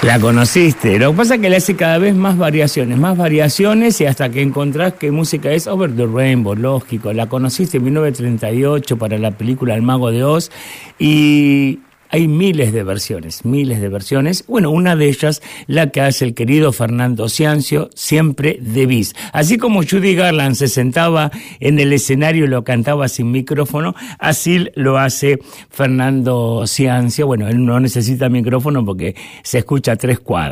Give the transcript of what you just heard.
La conociste. Lo que pasa es que le hace cada vez más variaciones y hasta que encontrás qué música es. Over the Rainbow, lógico. La conociste en 1938 para la película El Mago de Oz y hay miles de versiones. Bueno, una de ellas, la que hace el querido Fernando Ciancio, Siempre de Bis. Así como Judy Garland se sentaba en el escenario y lo cantaba sin micrófono, así lo hace Fernando Ciancio. Bueno, él no necesita micrófono porque se escucha a 3 cuadras.